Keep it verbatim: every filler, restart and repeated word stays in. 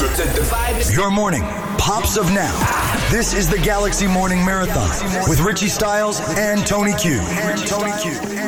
Your morning pops of now. This is the Galaxy Morning Marathon with Richie Styles and Tony Q.